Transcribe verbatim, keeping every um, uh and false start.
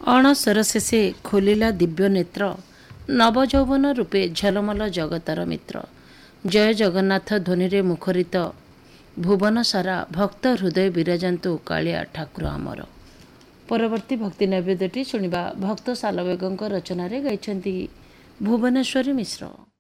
ଅଣସର ଶେଷେ ଖୋଲିଲା ଦିବ୍ୟ ନେତ୍ର, ନବଯୌବନ ରୂପେ ଝଲମଲ ଜଗତର ମିତ୍ର। ଜୟ ଜଗନ୍ନାଥ ଧ୍ୱନିରେ ମୁଖରିତ ଭୁବନ ସାରା ଭକ୍ତ ହୃଦୟ ବିରାଜନ୍ତୁ କାଳିଆ ଠାକୁର ଆମର। ପରବର୍ତ୍ତୀ ଭକ୍ତି ନୈବେଦ୍ୟଟି ଶୁଣିବା ଭକ୍ତ ସାଲବେଗଙ୍କ ରଚନାରେ ଗାଇଛନ୍ତି ଭୁବନେଶ୍ୱରୀ ମିଶ୍ର।